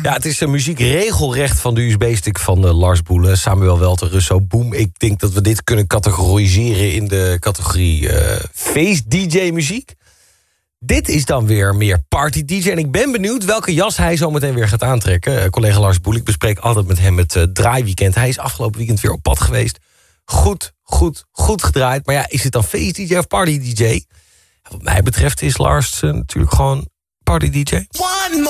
Ja, het is muziek regelrecht van de USB-stick van Lars Boelen. Samuel Welter, Russo, Boom. Ik denk dat we dit kunnen categoriseren in de categorie feest-dj-muziek. Dit is dan weer meer party-dj. En ik ben benieuwd welke jas hij zo meteen weer gaat aantrekken. Collega Lars Boel, ik bespreek altijd met hem het draaiweekend. Hij is afgelopen weekend weer op pad geweest. Goed gedraaid. Maar ja, is het dan feest-dj of party-dj? Wat mij betreft is Lars natuurlijk gewoon party-dj.